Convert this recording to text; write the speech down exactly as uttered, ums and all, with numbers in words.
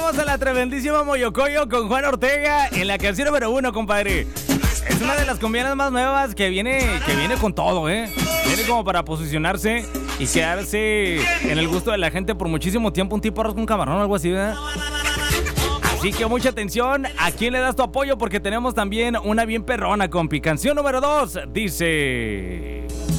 Escuchamos a la tremendísima Moyocoyo con Juan Ortega en la canción número uno, compadre. Es una de las cumbianas más nuevas que viene, que viene con todo, ¿eh? Viene como para posicionarse y quedarse en el gusto de la gente por muchísimo tiempo. Un tipo arroz con camarón o algo así, ¿verdad? Así que mucha atención. ¿A quién le das tu apoyo? Porque tenemos también una bien perrona, compi. Canción número dos dice...